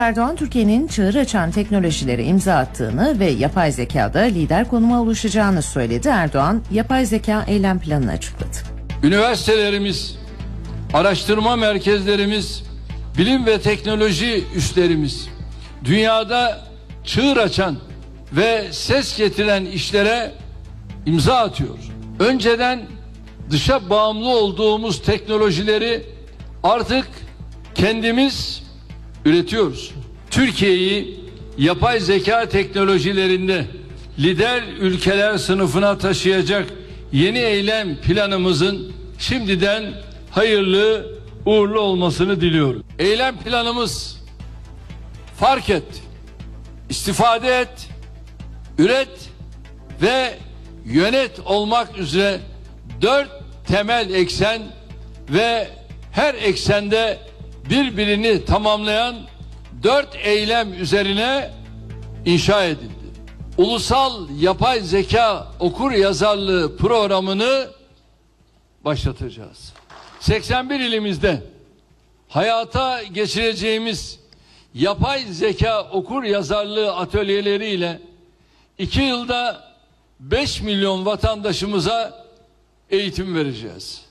Erdoğan, Türkiye'nin çığır açan teknolojilere imza attığını ve yapay zekada lider konuma ulaşacağını söyledi. Erdoğan, yapay zeka eylem planını açıkladı. Üniversitelerimiz, araştırma merkezlerimiz, bilim ve teknoloji üslerimiz dünyada çığır açan ve ses getiren işlere imza atıyor. Önceden dışa bağımlı olduğumuz teknolojileri artık kendimiz üretiyoruz. Türkiye'yi yapay zeka teknolojilerinde lider ülkeler sınıfına taşıyacak yeni eylem planımızın şimdiden hayırlı uğurlu olmasını diliyorum. Eylem planımız fark et, istifade et, üret ve yönet olmak üzere 4 temel eksen ve her eksende birbirini tamamlayan 4 eylem üzerine inşa edildi. Ulusal Yapay Zeka Okur Yazarlığı programını başlatacağız. 81 ilimizde hayata geçireceğimiz yapay zeka okur yazarlığı atölyeleriyle 2 yılda 5 milyon vatandaşımıza eğitim vereceğiz.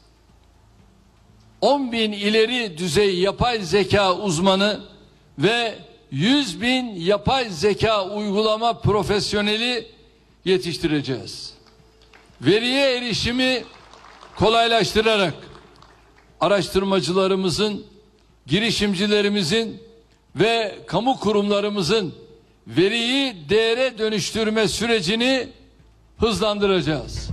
10 bin ileri düzey yapay zeka uzmanı ve 100 bin yapay zeka uygulama profesyoneli yetiştireceğiz. Veriye erişimi kolaylaştırarak araştırmacılarımızın, girişimcilerimizin ve kamu kurumlarımızın veriyi değere dönüştürme sürecini hızlandıracağız.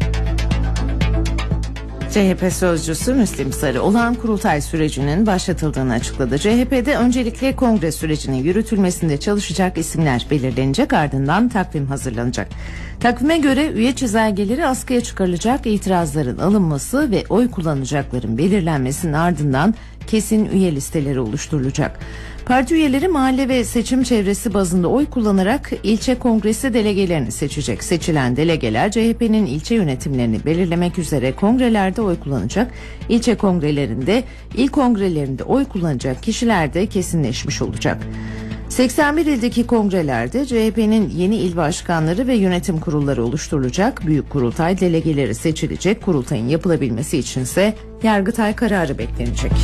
CHP sözcüsü Müslim Sarı olağan kurultay sürecinin başlatıldığını açıkladı. CHP'de öncelikle kongre sürecinin yürütülmesinde çalışacak isimler belirlenecek, ardından takvim hazırlanacak. Takvime göre üye çizelgeleri askıya çıkarılacak, itirazların alınması ve oy kullanacakların belirlenmesinin ardından kesin üye listeleri oluşturulacak. Parti üyeleri mahalle ve seçim çevresi bazında oy kullanarak ilçe kongresi delegelerini seçecek. Seçilen delegeler CHP'nin ilçe yönetimlerini belirlemek üzere kongrelerde oy kullanacak. İlçe kongrelerinde, il kongrelerinde oy kullanacak kişiler de kesinleşmiş olacak. 81 ildeki kongrelerde CHP'nin yeni il başkanları ve yönetim kurulları oluşturulacak. Büyük kurultay delegeleri seçilecek. Kurultayın yapılabilmesi içinse Yargıtay kararı beklenecek.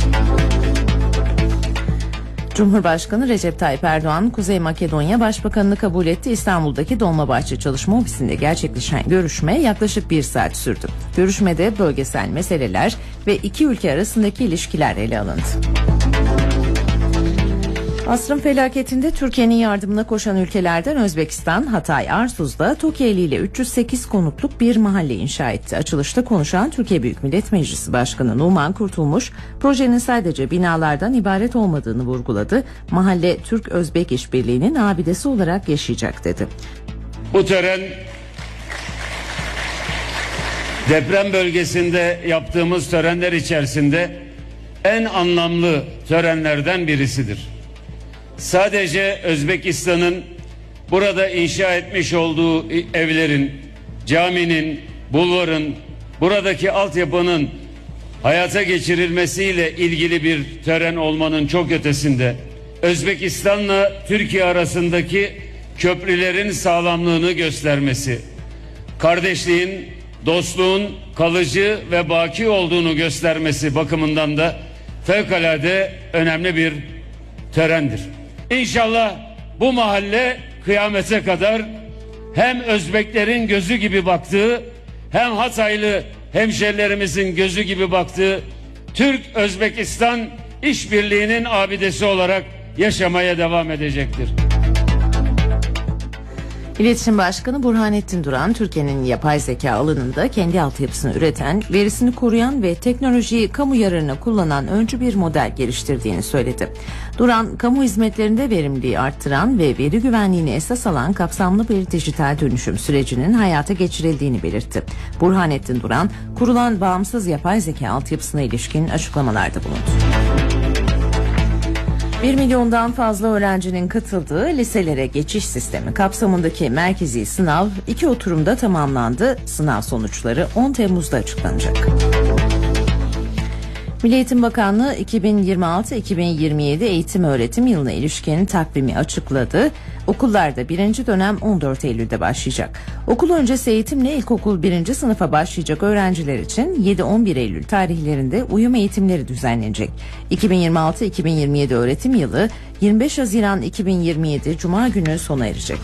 Cumhurbaşkanı Recep Tayyip Erdoğan, Kuzey Makedonya Başbakanını kabul etti. İstanbul'daki Dolmabahçe Çalışma Ofisi'nde gerçekleşen görüşme yaklaşık 1 saat sürdü. Görüşmede bölgesel meseleler ve iki ülke arasındaki ilişkiler ele alındı. Asrın felaketinde Türkiye'nin yardımına koşan ülkelerden Özbekistan, Hatay Arsuz'da TOKİ ile 308 konutluk bir mahalle inşa etti. Açılışta konuşan Türkiye Büyük Millet Meclisi Başkanı Numan Kurtulmuş, projenin sadece binalardan ibaret olmadığını vurguladı. Mahalle Türk-Özbek işbirliğinin abidesi olarak yaşayacak dedi. Bu tören deprem bölgesinde yaptığımız törenler içerisinde en anlamlı törenlerden birisidir. Sadece Özbekistan'ın burada inşa etmiş olduğu evlerin, caminin, bulvarın, buradaki altyapının hayata geçirilmesiyle ilgili bir tören olmanın çok ötesinde, Özbekistan'la Türkiye arasındaki köprülerin sağlamlığını göstermesi, kardeşliğin, dostluğun kalıcı ve baki olduğunu göstermesi bakımından da fevkalade önemli bir törendir. İnşallah bu mahalle kıyamete kadar hem Özbeklerin gözü gibi baktığı, hem Hataylı hemşerilerimizin gözü gibi baktığı Türk-Özbekistan işbirliğinin abidesi olarak yaşamaya devam edecektir. İletişim Başkanı Burhanettin Duran, Türkiye'nin yapay zeka alanında kendi altyapısını üreten, verisini koruyan ve teknolojiyi kamu yararına kullanan öncü bir model geliştirdiğini söyledi. Duran, kamu hizmetlerinde verimliliği arttıran ve veri güvenliğini esas alan kapsamlı bir dijital dönüşüm sürecinin hayata geçirildiğini belirtti. Burhanettin Duran, kurulan bağımsız yapay zeka altyapısına ilişkin açıklamalarda bulundu. 1 milyondan fazla öğrencinin katıldığı liselere geçiş sistemi kapsamındaki merkezi sınav 2 oturumda tamamlandı. Sınav sonuçları 10 Temmuz'da açıklanacak. Milli Eğitim Bakanlığı 2026-2027 eğitim öğretim yılına ilişkin takvimi açıkladı. Okullarda 1. dönem 14 Eylül'de başlayacak. Okul öncesi eğitimle ilkokul 1. sınıfa başlayacak öğrenciler için 7-11 Eylül tarihlerinde uyum eğitimleri düzenlenecek. 2026-2027 öğretim yılı 25 Haziran 2027 Cuma günü sona erecek.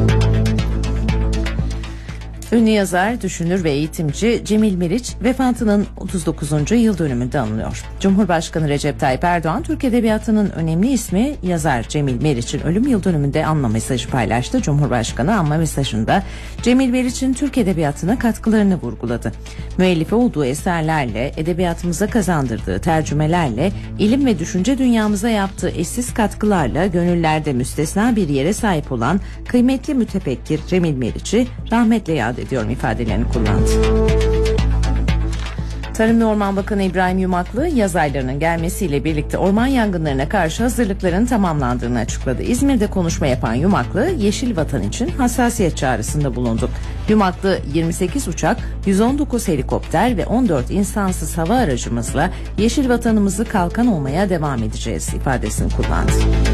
Ünlü yazar, düşünür ve eğitimci Cemil Meriç vefatının 39. yıl dönümünde anılıyor. Cumhurbaşkanı Recep Tayyip Erdoğan, Türk Edebiyatı'nın önemli ismi yazar Cemil Meriç'in ölüm yıl dönümünde anma mesajı paylaştı. Cumhurbaşkanı anma mesajında Cemil Meriç'in Türk Edebiyatı'na katkılarını vurguladı. Müellifi olduğu eserlerle, edebiyatımıza kazandırdığı tercümelerle, ilim ve düşünce dünyamıza yaptığı eşsiz katkılarla gönüllerde müstesna bir yere sahip olan kıymetli mütefekkir Cemil Meriç'i rahmetle yad ediyorum ifadelerini kullandı. Tarım ve Orman Bakanı İbrahim Yumaklı, yaz aylarının gelmesiyle birlikte orman yangınlarına karşı hazırlıkların tamamlandığını açıkladı. İzmir'de konuşma yapan Yumaklı, Yeşil Vatan için hassasiyet çağrısında bulundu. Yumaklı, 28 uçak, 119 helikopter ve 14 insansız hava aracımızla Yeşil Vatanımızı kalkan olmaya devam edeceğiz ifadesini kullandı.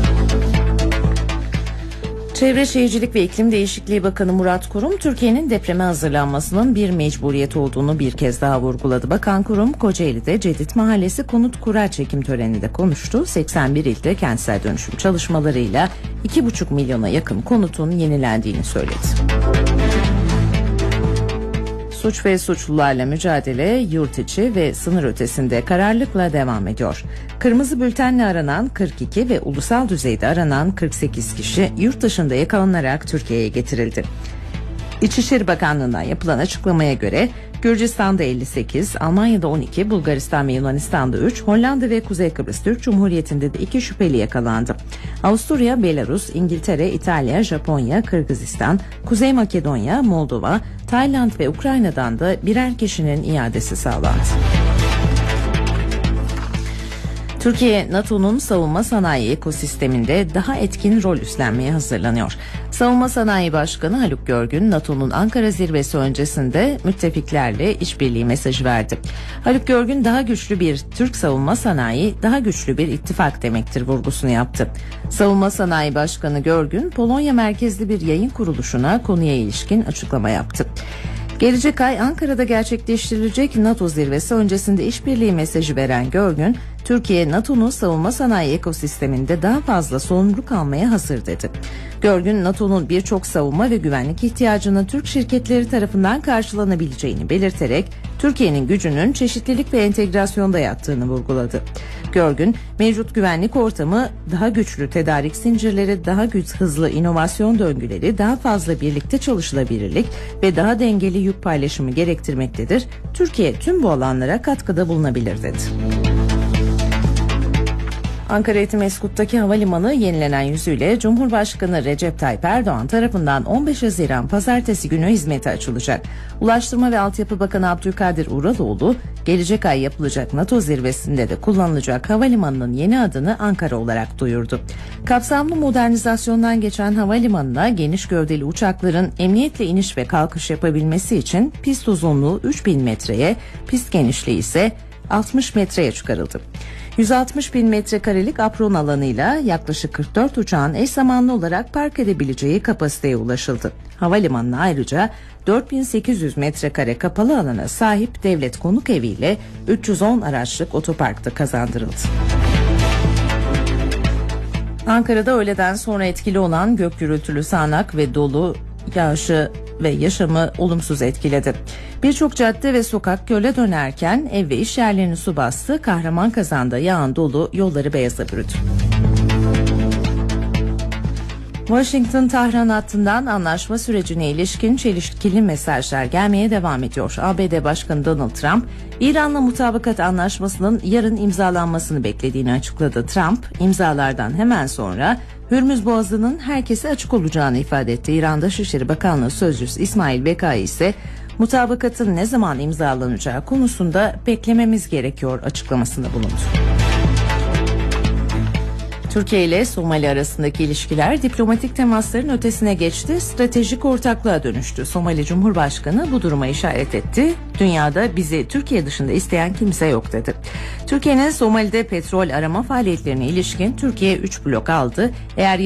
Çevre Şehircilik ve İklim Değişikliği Bakanı Murat Kurum, Türkiye'nin depreme hazırlanmasının bir mecburiyet olduğunu bir kez daha vurguladı. Bakan Kurum, Kocaeli'de Cedit Mahallesi konut kura çekim töreninde konuştu. 81 ilde kentsel dönüşüm çalışmalarıyla 2,5 milyona yakın konutun yenilendiğini söyledi. Suç ve suçlularla mücadele yurt içi ve sınır ötesinde kararlılıkla devam ediyor. Kırmızı bültenle aranan 42 ve ulusal düzeyde aranan 48 kişi yurt dışında yakalanarak Türkiye'ye getirildi. İçişleri Bakanlığı'ndan yapılan açıklamaya göre Gürcistan'da 58, Almanya'da 12, Bulgaristan ve Yunanistan'da 3, Hollanda ve Kuzey Kıbrıs Türk Cumhuriyeti'nde de 2 şüpheli yakalandı. Avusturya, Belarus, İngiltere, İtalya, Japonya, Kırgızistan, Kuzey Makedonya, Moldova, Tayland ve Ukrayna'dan da birer kişinin iadesi sağlandı. Türkiye, NATO'nun savunma sanayi ekosisteminde daha etkin rol üstlenmeye hazırlanıyor. Savunma Sanayi Başkanı Haluk Görgün, NATO'nun Ankara zirvesi öncesinde müttefiklerle işbirliği mesajı verdi. Haluk Görgün, daha güçlü bir Türk savunma sanayi, daha güçlü bir ittifak demektir vurgusunu yaptı. Savunma Sanayi Başkanı Görgün, Polonya merkezli bir yayın kuruluşuna konuya ilişkin açıklama yaptı. Gelecek ay Ankara'da gerçekleştirilecek NATO zirvesi öncesinde işbirliği mesajı veren Görgün, Türkiye, NATO'nun savunma sanayi ekosisteminde daha fazla sorumluluk almaya hazır dedi. Görgün, NATO'nun birçok savunma ve güvenlik ihtiyacının Türk şirketleri tarafından karşılanabileceğini belirterek, Türkiye'nin gücünün çeşitlilik ve entegrasyonda yattığını vurguladı. Görgün, mevcut güvenlik ortamı daha güçlü tedarik zincirleri, daha hızlı inovasyon döngüleri, daha fazla birlikte çalışılabilirlik ve daha dengeli yük paylaşımı gerektirmektedir. Türkiye tüm bu alanlara katkıda bulunabilir dedi. Ankara Etimeskut'taki havalimanı yenilenen yüzüyle Cumhurbaşkanı Recep Tayyip Erdoğan tarafından 15 Haziran Pazartesi günü hizmete açılacak. Ulaştırma ve Altyapı Bakanı Abdülkadir Uraloğlu, gelecek ay yapılacak NATO zirvesinde de kullanılacak havalimanının yeni adını Ankara olarak duyurdu. Kapsamlı modernizasyondan geçen havalimanına geniş gövdeli uçakların emniyetle iniş ve kalkış yapabilmesi için pist uzunluğu 3000 metreye, pist genişliği ise 60 metreye çıkarıldı. 160 bin metrekarelik apron alanıyla yaklaşık 44 uçağın eş zamanlı olarak park edebileceği kapasiteye ulaşıldı. Havalimanına ayrıca 4800 metrekare kapalı alana sahip devlet konuk eviyle 310 araçlık otopark da kazandırıldı. Ankara'da öğleden sonra etkili olan gök gürültülü sağanak ve dolu yağışı ve yaşamı olumsuz etkiledi. Birçok cadde ve sokak göle dönerken ev ve iş yerlerini su bastı. Kahramanmaraş'ta yağan dolu yolları beyaza bürüdü. Washington-Tahran hattından anlaşma sürecine ilişkin çelişkili mesajlar gelmeye devam ediyor. ABD Başkanı Donald Trump, İran'la mutabakat anlaşmasının yarın imzalanmasını beklediğini açıkladı. Trump, imzalardan hemen sonra Hürmüz Boğazı'nın herkese açık olacağını ifade etti. İran Dışişleri Bakanlığı Sözcüsü İsmail Bekai ise mutabakatın ne zaman imzalanacağı konusunda beklememiz gerekiyor açıklamasında bulundu. Türkiye ile Somali arasındaki ilişkiler diplomatik temasların ötesine geçti, stratejik ortaklığa dönüştü. Somali Cumhurbaşkanı bu duruma işaret etti. Dünyada bizi Türkiye dışında isteyen kimse yok dedi. Türkiye'nin Somali'de petrol arama faaliyetlerine ilişkin Türkiye 3 blok aldı. Eğer